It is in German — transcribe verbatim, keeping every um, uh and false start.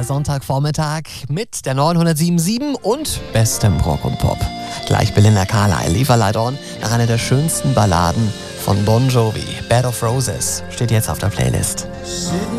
Sonntagvormittag mit der neunhundertsieben Komma sieben und bestem Rock und Pop. Gleich Belinda Carlisle, Leave a Light On, nach einer der schönsten Balladen von Bon Jovi. Bed of Roses steht jetzt auf der Playlist.